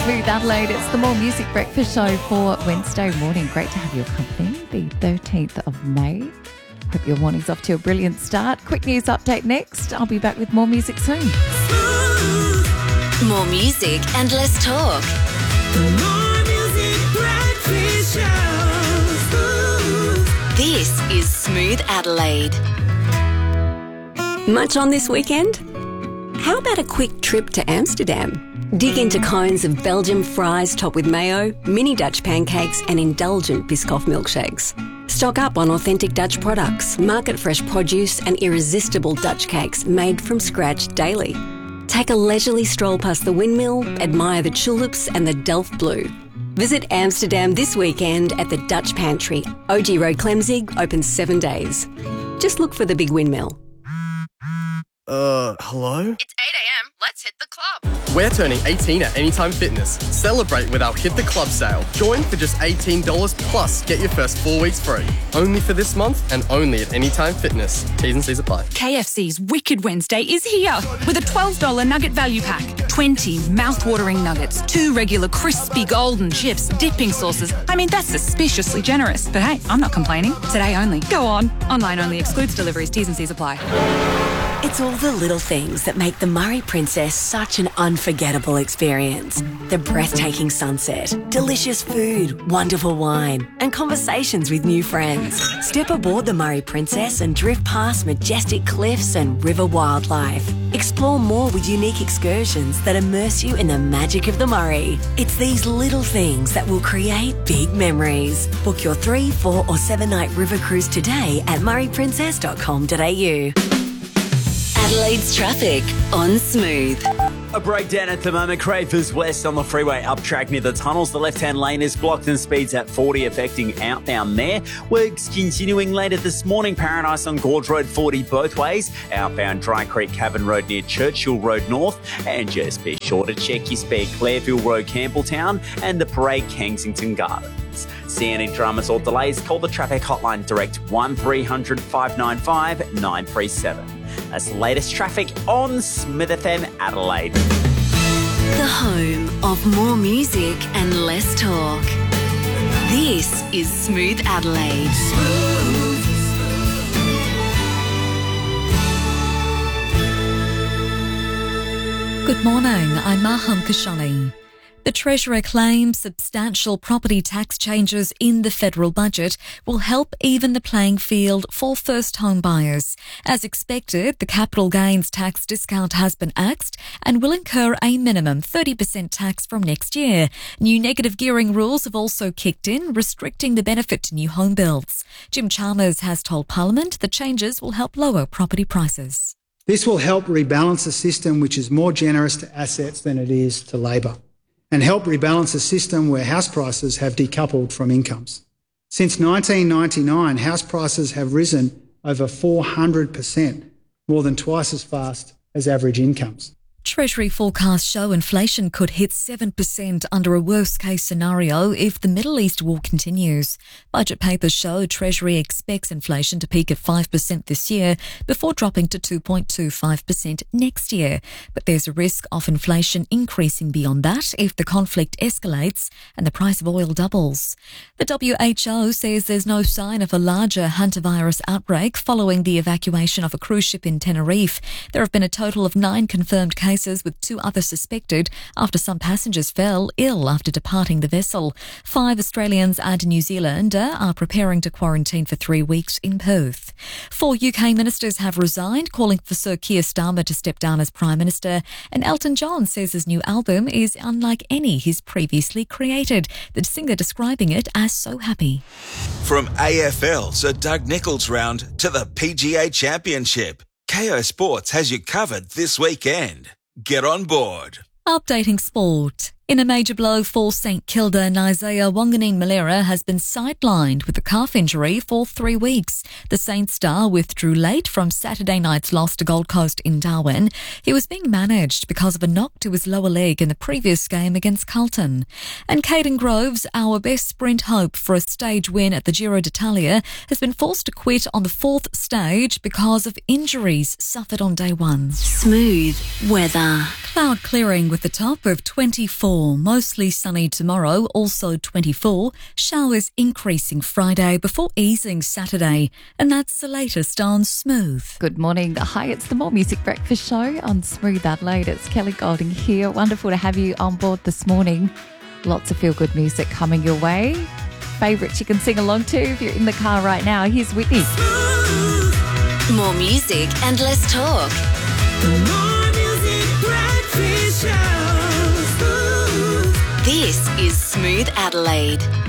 Smooth Adelaide. It's the More Music Breakfast Show for Wednesday morning. Great to have your company, the 13th of May. Hope your morning's off to a brilliant start. Quick news update next. I'll be back with more music soon. More music and less talk. More Music Breakfast Show. This is Smooth Adelaide. Much on this weekend? How about a quick trip to Amsterdam? Dig into cones of Belgian fries topped with mayo, mini Dutch pancakes and indulgent Biscoff milkshakes. Stock up on authentic Dutch products, market-fresh produce and irresistible Dutch cakes made from scratch daily. Take a leisurely stroll past the windmill, admire the tulips and the Delft Blue. Visit Amsterdam this weekend at the Dutch Pantry. OG Road Clemzig, open 7 days. Just look for the big windmill. Hello? It's 8 a.m. Let's hit the club. We're turning 18 at Anytime Fitness. Celebrate with our Hit the Club sale. Join for just $18 plus get your first 4 weeks free. Only for this month and only at Anytime Fitness. T's and C's apply. KFC's Wicked Wednesday is here with a $12 nugget value pack. 20 mouth-watering nuggets, 2 regular crispy golden chips, dipping sauces. I mean, that's suspiciously generous. But hey, I'm not complaining. Today only. Go on. Online only. Excludes deliveries. T's and C's apply. It's all the little things that make the Murray Princess such an unforgettable experience. The breathtaking sunset, delicious food, wonderful wine, and conversations with new friends. Step aboard the Murray Princess and drift past majestic cliffs and river wildlife. Explore more with unique excursions that immerse you in the magic of the Murray. It's these little things that will create big memories. Book your 3, 4 or 7 night river cruise today at murrayprincess.com.au. Adelaide's traffic on Smooth. A breakdown at the moment. Crafers West on the freeway up track near the tunnels. The left-hand lane is blocked and speeds at 40 affecting outbound there. Works continuing later this morning. Paradise on Gorge Road 40 both ways. Outbound Dry Creek Cabin Road near Churchill Road North. And just be sure to check your spare Clarefield Road Campbelltown and the Parade Kensington Gardens. See any dramas or delays, call the traffic hotline direct 1300 595 937. That's the latest traffic on Smith FM Adelaide. The home of more music and less talk. This is Smooth Adelaide. Good morning, I'm Maham Kashani. The Treasurer claims substantial property tax changes in the federal budget will help even the playing field for first home buyers. As expected, the capital gains tax discount has been axed and will incur a minimum 30% tax from next year. New negative gearing rules have also kicked in, restricting the benefit to new home builds. Jim Chalmers has told Parliament the changes will help lower property prices. This will help rebalance a system which is more generous to assets than it is to labour, and help rebalance a system where house prices have decoupled from incomes. Since 1999, house prices have risen over 400%, more than twice as fast as average incomes. Treasury forecasts show inflation could hit 7% under a worst-case scenario if the Middle East war continues. Budget papers show Treasury expects inflation to peak at 5% this year before dropping to 2.25% next year. But there's a risk of inflation increasing beyond that if the conflict escalates and the price of oil doubles. The WHO says there's no sign of a larger hantavirus outbreak following the evacuation of a cruise ship in Tenerife. There have been a total of 9 confirmed cases, with 2 others suspected after some passengers fell ill after departing the vessel. 5 Australians and a New Zealander are preparing to quarantine for 3 weeks in Perth. 4 UK ministers have resigned, calling for Sir Keir Starmer to step down as Prime Minister. And Elton John says his new album is unlike any he's previously created, the singer describing it as so happy. From AFL Sir Doug Nicholls round to the PGA Championship, KO Sports has you covered this weekend. Get on board. Updating sport. In a major blow for St Kilda, Isaiah Wanganeen-Malera has been sidelined with a calf injury for 3 weeks. The Saints star withdrew late from Saturday night's loss to Gold Coast in Darwin. He was being managed because of a knock to his lower leg in the previous game against Carlton. And Caden Groves, our best sprint hope for a stage win at the Giro d'Italia, has been forced to quit on the 4th stage because of injuries suffered on day 1. Smooth weather. Cloud clearing with a top of 24. 24. Mostly sunny tomorrow, also 24. Showers increasing Friday before easing Saturday. And that's the latest on Smooth. Good morning. Hi, it's the More Music Breakfast Show on Smooth Adelaide. It's Kelly Golding here. Wonderful to have you on board this morning. Lots of feel-good music coming your way. Favourites you can sing along to if you're in the car right now. Here's Whitney. More music and less talk. More Music Breakfast Show. This is Smooth Adelaide.